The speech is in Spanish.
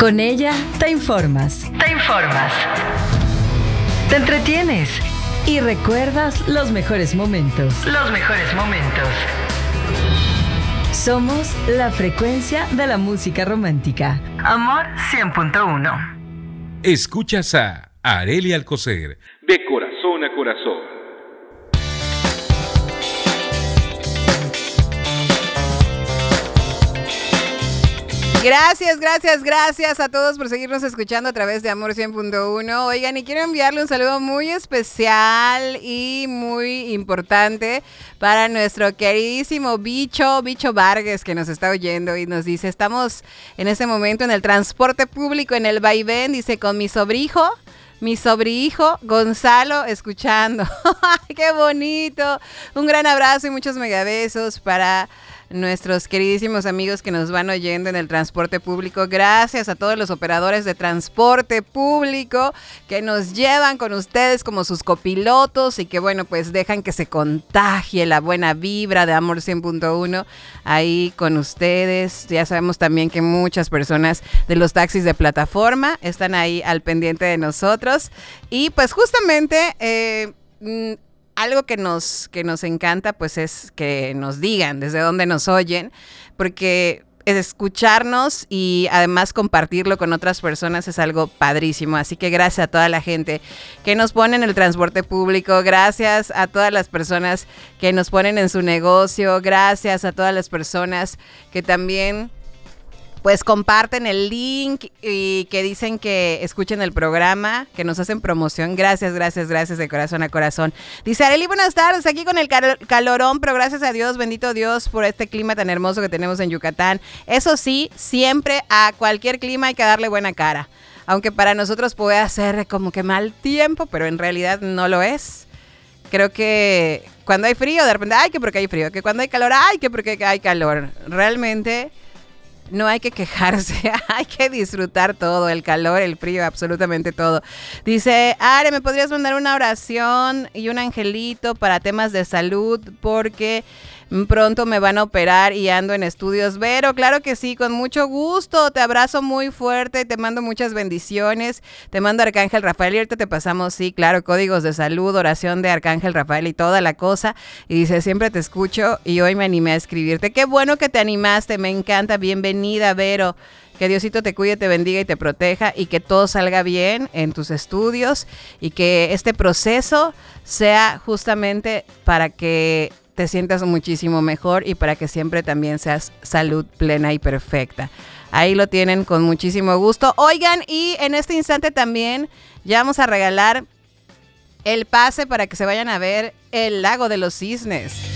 Con ella te informas. Te entretienes y recuerdas los mejores momentos. Somos la frecuencia de la música romántica. Amor 100.1. Escuchas a Arely Alcocer, de corazón a corazón. Gracias a todos por seguirnos escuchando a través de Amor 100.1. Oigan, y quiero enviarle un saludo muy especial y muy importante para nuestro queridísimo Bicho Vargas, que nos está oyendo y nos dice: estamos en este momento en el transporte público, en el vaivén, dice, con mi sobrihijo Gonzalo escuchando. ¡Qué bonito! Un gran abrazo y muchos megabesos para nuestros queridísimos amigos que nos van oyendo en el transporte público. Gracias a todos los operadores de transporte público que nos llevan con ustedes como sus copilotos y que, bueno, pues dejan que se contagie la buena vibra de Amor 100.1 ahí con ustedes. Ya sabemos también que muchas personas de los taxis de plataforma están ahí al pendiente de nosotros. Y pues justamente algo que nos encanta pues es que nos digan desde dónde nos oyen, porque escucharnos y además compartirlo con otras personas es algo padrísimo. Así que gracias a toda la gente que nos pone en el transporte público, gracias a todas las personas que nos ponen en su negocio, gracias a todas las personas que también pues comparten el link y que dicen que escuchen el programa, que nos hacen promoción. Gracias de corazón a corazón. Dice Arely, buenas tardes, aquí con el calorón, pero gracias a Dios, bendito Dios, por este clima tan hermoso que tenemos en Yucatán. Eso sí, siempre a cualquier clima hay que darle buena cara. Aunque para nosotros puede ser como que mal tiempo, pero en realidad no lo es. Creo que cuando hay frío, de repente, ay, que porque hay frío. Que cuando hay calor, ay, que porque hay calor. Realmente no hay que quejarse, hay que disfrutar todo, el calor, el frío, absolutamente todo. Dice, Are, ¿me podrías mandar una oración y un angelito para temas de salud? Porque pronto me van a operar y ando en estudios. Vero, claro que sí, con mucho gusto. Te abrazo muy fuerte, te mando muchas bendiciones. Te mando Arcángel Rafael y ahorita te pasamos, sí, claro, códigos de salud, oración de Arcángel Rafael y toda la cosa. Y dice, siempre te escucho y hoy me animé a escribirte. Qué bueno que te animaste, me encanta. Bienvenida, Vero. Que Diosito te cuide, te bendiga y te proteja y que todo salga bien en tus estudios y que este proceso sea justamente para que te sientas muchísimo mejor y para que siempre también seas salud plena y perfecta. Ahí lo tienen con muchísimo gusto. Oigan, y en este instante también ya vamos a regalar el pase para que se vayan a ver el Lago de los Cisnes.